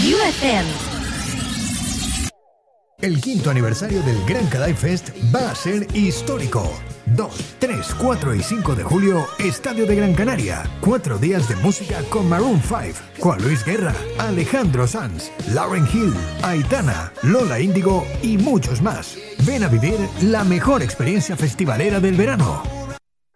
UFM. El 5º aniversario del Gran Kadai Fest va a ser histórico. 2, 3, 4 y 5 de julio, Estadio de Gran Canaria. 4 días de música con Maroon 5, Juan Luis Guerra, Alejandro Sanz, Lauryn Hill, Aitana, Lola Índigo y muchos más. Ven a vivir la mejor experiencia festivalera del verano.